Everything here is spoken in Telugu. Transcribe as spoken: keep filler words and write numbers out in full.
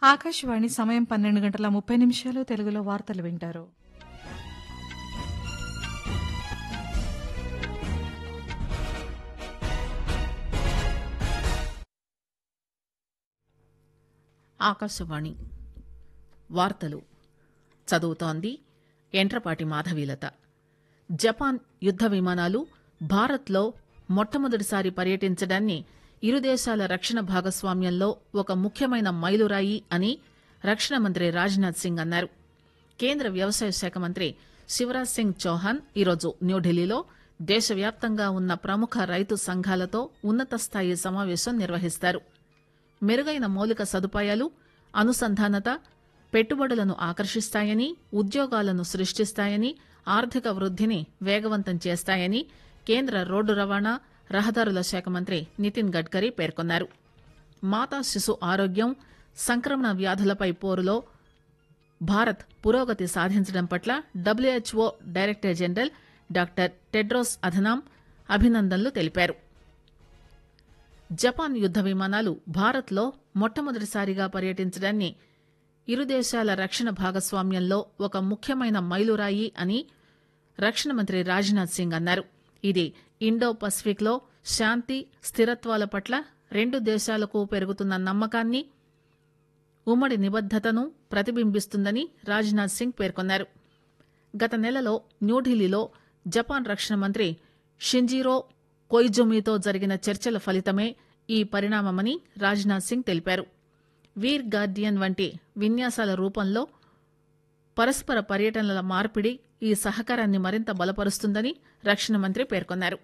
ఆకాశవాణి సమయం పన్నెండు గంటల ముప్పై నిమిషాలు. తెలుగులో వార్తలు వింటారు. ఆకాశవాణి వార్తలు చదువుతోంది ఎంట్రపాటి మాధవీలత. జపాన్ యుద్ద విమానాలు భారత్లో మొట్టమొదటిసారి పర్యటించడాన్ని ఇరు దేశాల రక్షణ భాగస్వామ్యంలో ఒక ముఖ్యమైన మైలురాయి అని రక్షణ మంత్రి రాజ్నాథ్ సింగ్ అన్నారు. కేంద్ర వ్యవసాయ శాఖ మంత్రి శివరాజ్ సింగ్ చౌహాన్ ఈరోజు న్యూఢిల్లీలో దేశవ్యాప్తంగా ఉన్న ప్రముఖ రైతు సంఘాలతో ఉన్నత స్థాయి సమావేశం నిర్వహిస్తారు. మెరుగైన మౌలిక సదుపాయాలు, అనుసంధానత పెట్టుబడులను ఆకర్షిస్తాయని, ఉద్యోగాలను సృష్టిస్తాయని, ఆర్థిక వృద్దిని వేగవంతం చేస్తాయని కేంద్ర రోడ్డు రవాణా, రహదారుల శాఖ మంత్రి నితిన్ గడ్కరీ పేర్కొన్నారు. మాతా శిశు ఆరోగ్యం, సంక్రమణ వ్యాధులపై పోరులో భారత్ పురోగతి సాధించడం పట్ల WHO director general doctor Tedros Adhanom అభినందనలు తెలిపారు. జపాన్ యుద్ద విమానాలు భారత్లో మొట్టమొదటిసారిగా పర్యటించడాన్ని ఇరు దేశాల రక్షణ భాగస్వామ్యంలో ఒక ముఖ్యమైన మైలురాయి అని రక్షణ మంత్రి రాజ్నాథ్ సింగ్ అన్నారు. ఇది ఇండో పసిఫిక్ లో శాంతి, స్థిరత్వాల పట్ల రెండు దేశాలకు పెరుగుతున్న నమ్మకాన్ని, ఉమ్మడి నిబద్దతను ప్రతిబింబిస్తుందని రాజ్నాథ్ సింగ్ పేర్కొన్నారు. గత నెలలో న్యూఢిల్లీలో జపాన్ రక్షణ మంత్రి షింజిరో కొయిజుమితో జరిగిన చర్చల ఫలితమే ఈ పరిణామమని రాజ్నాథ్ సింగ్ తెలిపారు. వీర్ గార్డియన్ వంటి విన్యాసాల రూపంలో పరస్పర పర్యటనల మార్పిడి ఈ సహకారాన్ని మరింత బలపరుస్తుందని రక్షణ మంత్రి పేర్కొన్నారు.